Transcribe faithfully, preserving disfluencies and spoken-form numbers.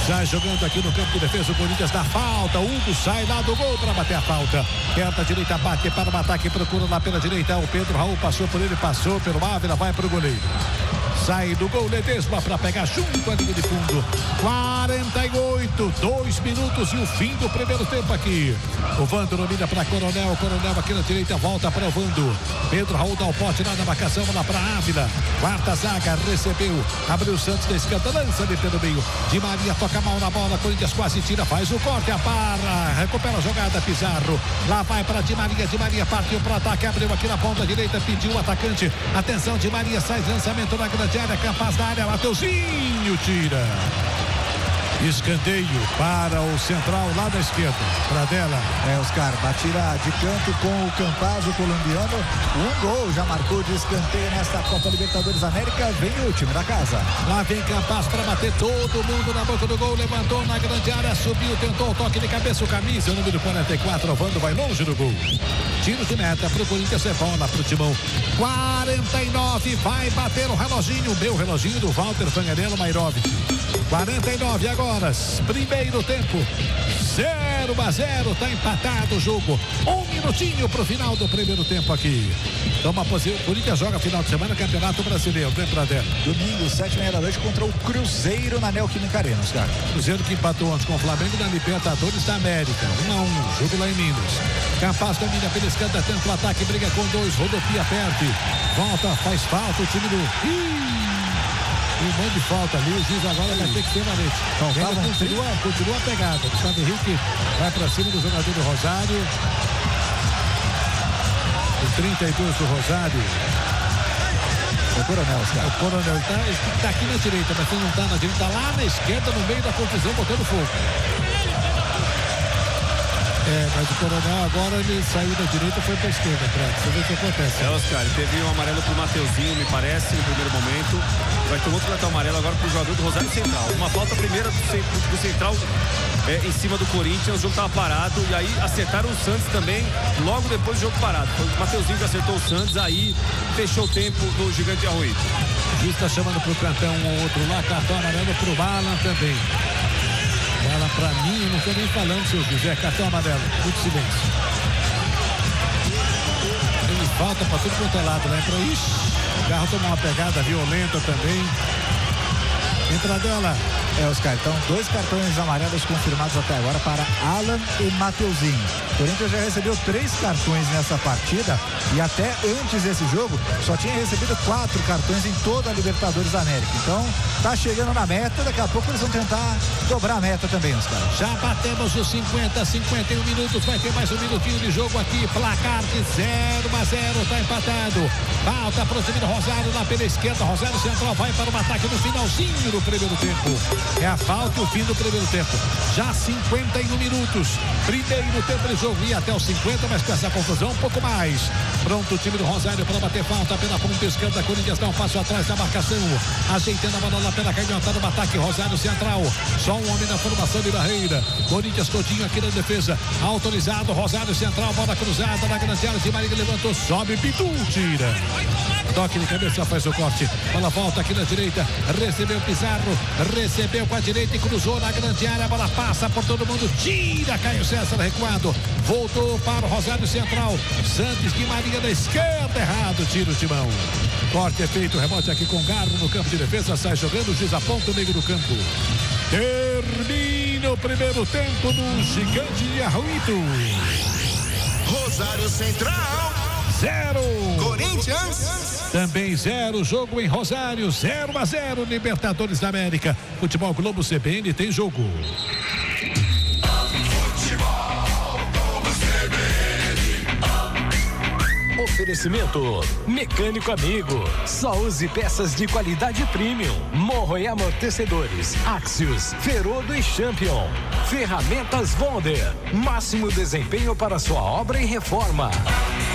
Já jogando aqui no campo de defesa, o Corinthians dá falta. Hugo sai lá do gol para bater a falta. Perna direita, bate para o ataque, procura lá pela direita. O Pedro Raul passou por ele, passou pelo Ávila, vai para o goleiro. Sai do gol Ledesma para pegar junto à linha de fundo. quarenta e oito, dois minutos e o fim do primeiro tempo aqui. O Vando domina para Coronel. Coronel aqui na direita, volta para o Vando. Pedro Raul dá o pote lá na marcação, lá para Ávila. Quarta zaga, recebeu. Abriu o Santos da esquerda, lança ali pelo meio. Di Maria toca mal na bola. Corinthians quase tira, faz o corte, a barra. Recupera a jogada, Pizarro. Lá vai para Di Maria. Di Maria partiu para o ataque, abriu aqui na ponta direita, pediu o atacante. Atenção, Di Maria sai de lançamento na grande área, capaz da área, Mateuzinho tira. Escanteio para o central lá da esquerda. Pradella. É, Oscar, batida de canto com o Campaz, o colombiano. Um gol já marcou de escanteio nesta Copa Libertadores América. Vem o time da casa. Lá vem Campaz para bater todo mundo na boca do gol. Levantou na grande área, subiu, tentou o toque de cabeça. O camisa, o número quarenta e quatro, Ovando vai longe do gol. Tiro de meta pro Corinthians, é bola pro Timão. quarenta e nove, vai bater o reloginho. Meu reloginho do Walter Fanganello Mairovic. quarenta e nove agora. Primeiro tempo, zero a zero, tá empatado o jogo. Um minutinho pro final do primeiro tempo aqui. Toma posição. O Corinthians joga final de semana Campeonato Brasileiro, né, Pradella? Domingo, sete e meia da noite, contra o Cruzeiro na Neoquímica Arena, cara. Cruzeiro que empatou antes com o Flamengo na Libertadores da América. um a um, jogo lá em Minas. Capaz domina pela esquerda, tenta o ataque, briga com dois, rodopia, perde. Volta, faz falta o time do... Ih! Um monte de falta ali, o juiz agora vai ter que ter manete. Então, continua, continua a pegada. Gustavo Henrique vai pra cima do jogador do Rosário. O trinta e dois do Rosário. O Coronel, cara. O Coronel tá, tá aqui na direita, mas ele não tá na direita, tá lá na esquerda, no meio da confusão, botando fogo. É, mas o Coronel agora ele saiu da direita e foi pra esquerda, Prato. Você vê o que acontece. É, Oscar, ele teve um amarelo pro Mateuzinho, me parece, no primeiro momento. Vai ter outro cartão amarelo agora pro jogador do Rosário Central. Uma falta primeira do, do Central é, em cima do Corinthians, o jogo tava parado e aí acertaram o Santos também, logo depois do jogo parado. Foi o Mateuzinho que acertou o Santos, aí fechou o tempo do Gigante de Arroio. O juiz tá chamando pro cantão um ou outro lá, cartão amarelo pro Alan também. Ela pra mim, eu não tô nem falando, seu juiz. É cartão amarelo, muito silêncio. Ele falta pra tudo quanto é lado, né? Pra... Ixi, o carro tomou uma pegada violenta também. Entradela. É, Oscar, então dois cartões amarelos confirmados até agora para Alan e Mateuzinho. O Corinthians já recebeu três cartões nessa partida e até antes desse jogo só tinha recebido quatro cartões em toda a Libertadores da América. Então tá chegando na meta, daqui a pouco eles vão tentar dobrar a meta também, Oscar. Já batemos os cinquenta, cinquenta e um minutos, vai ter mais um minutinho de jogo aqui, placar de zero a zero, tá empatado. Falta pro time do Rosário lá pela esquerda, Rosário Central vai para o ataque no finalzinho do primeiro tempo. É a falta, o fim do primeiro tempo. Já cinquenta e um minutos. Primeiro tempo de jogo. Ia até os cinquenta, mas com essa confusão, um pouco mais. Pronto o time do Rosário para bater falta pela ponta esquerda. Corinthians dá um passo atrás da marcação. Ajeitando a bola lá pela canhota no ataque. Rosário Central. Só um homem na formação de barreira. Corinthians Coutinho aqui na defesa. Autorizado. Rosário Central. Bola cruzada na grande área. De Maria levantou. Sobe. Pitu. Tira. Toque de cabeça, faz o corte. Bola volta aqui na direita. Recebeu Pizarro. Recebeu com a direita e cruzou na grande área. A bola passa por todo mundo. Tira. Caio César recuado. Voltou para o Rosário Central. Santos de Maria da esquerda. Errado. Tira o timão. Corte é feito. Rebote aqui com Garro no campo de defesa. Sai jogando. Giz aponta o meio do campo. Termina o primeiro tempo no Gigante de Arruito. Rosário Central. Zero. Corinthians. Também zero, jogo em Rosário, zero a zero, Libertadores da América. Futebol Globo C B N tem jogo. Futebol Globo C B N. Oferecimento Mecânico Amigo. Só use peças de qualidade premium. Morro e amortecedores. Axios, Ferodo e Champion. Ferramentas Wonder. Máximo desempenho para sua obra e reforma.